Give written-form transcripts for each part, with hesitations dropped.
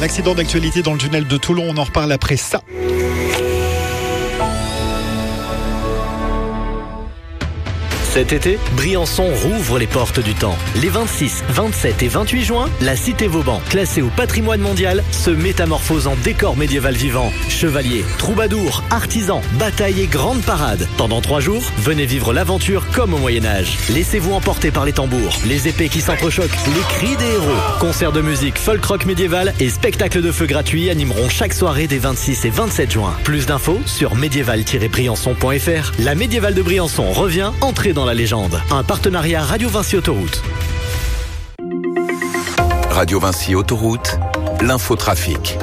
accident d'actualité dans le tunnel de Toulon, on en reparle après ça. Cet été, Briançon rouvre les portes du temps. Les 26, 27 et 28 juin, la cité Vauban, classée au patrimoine mondial, se métamorphose en décor médiéval vivant. Chevaliers, troubadours, artisans, batailles et grandes parades. Pendant 3 jours, venez vivre l'aventure comme au Moyen-Âge. Laissez-vous emporter par les tambours, les épées qui s'entrechoquent, les cris des héros. Concerts de musique, folk rock médiéval et spectacles de feu gratuits animeront chaque soirée des 26 et 27 juin. Plus d'infos sur médiéval-briançon.fr. La médiévale de Briançon revient, entrée dans la légende. Un partenariat Radio Vinci Autoroute. Radio Vinci Autoroute, l'infotrafic.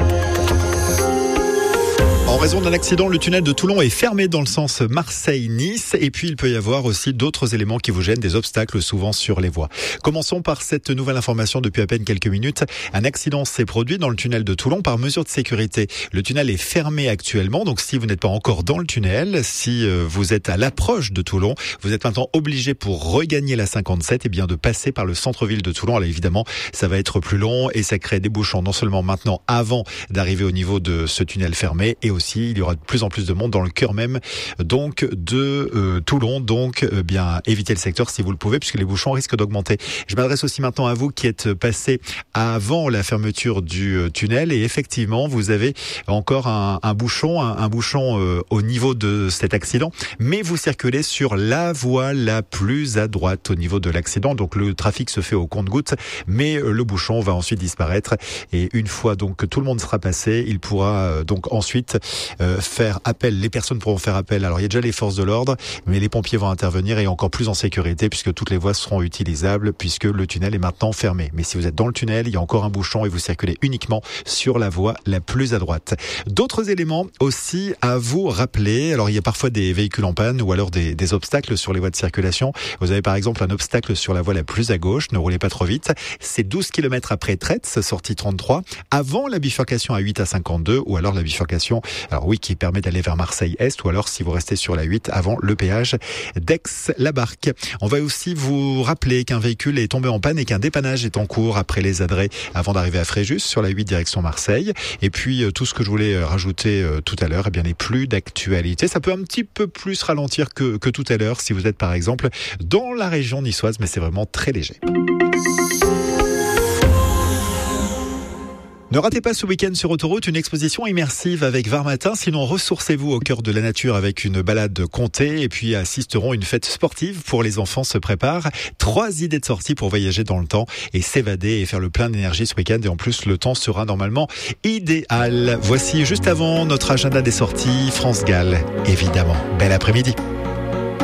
En raison d'un accident, le tunnel de Toulon est fermé dans le sens Marseille-Nice. Et puis, il peut y avoir aussi d'autres éléments qui vous gênent, des obstacles souvent sur les voies. Commençons par cette nouvelle information depuis à peine quelques minutes. Un accident s'est produit dans le tunnel de Toulon par mesure de sécurité. Le tunnel est fermé actuellement. Donc, si vous n'êtes pas encore dans le tunnel, si vous êtes à l'approche de Toulon, vous êtes maintenant obligé pour regagner la 57, de passer par le centre-ville de Toulon. Alors, évidemment, ça va être plus long et ça crée des bouchons non seulement maintenant avant d'arriver au niveau de ce tunnel fermé et aussi il y aura de plus en plus de monde dans le cœur même donc de Toulon. Donc évitez le secteur si vous le pouvez puisque les bouchons risquent d'augmenter. Je m'adresse aussi maintenant à vous qui êtes passé avant la fermeture du tunnel et effectivement vous avez encore un bouchon au niveau de cet accident, mais vous circulez sur la voie la plus à droite au niveau de l'accident. Donc le trafic se fait au compte-gouttes, mais le bouchon va ensuite disparaître et une fois donc que tout le monde sera passé, il pourra donc ensuite faire appel. Les personnes pourront faire appel. Alors il y a déjà les forces de l'ordre, mais les pompiers vont intervenir et encore plus en sécurité puisque toutes les voies seront utilisables puisque le tunnel est maintenant fermé. Mais si vous êtes dans le tunnel, il y a encore un bouchon et vous circulez uniquement sur la voie la plus à droite. D'autres éléments aussi à vous rappeler. Alors il y a parfois des véhicules en panne ou alors des obstacles sur les voies de circulation. Vous avez par exemple un obstacle sur la voie la plus à gauche. Ne roulez pas trop vite. C'est 12 km après Traitz, sortie 33, avant la bifurcation à 8 à 52 ou alors la bifurcation qui permet d'aller vers Marseille-Est ou alors si vous restez sur la 8 avant le péage d'Aix-la-Barque. On va aussi vous rappeler qu'un véhicule est tombé en panne et qu'un dépannage est en cours après les Adrets avant d'arriver à Fréjus sur la 8 direction Marseille. Et puis tout ce que je voulais rajouter tout à l'heure n'est plus d'actualité. Ça peut un petit peu plus ralentir que tout à l'heure si vous êtes par exemple dans la région niçoise, mais c'est vraiment très léger. Ne ratez pas ce week-end sur Autoroute une exposition immersive avec Varmatin. Sinon, ressourcez-vous au cœur de la nature avec une balade comptée et puis assisteront à une fête sportive pour les enfants se préparent. 3 idées de sortie pour voyager dans le temps et s'évader et faire le plein d'énergie ce week-end. Et en plus, le temps sera normalement idéal. Voici juste avant notre agenda des sorties France Gall. Évidemment, bel après-midi.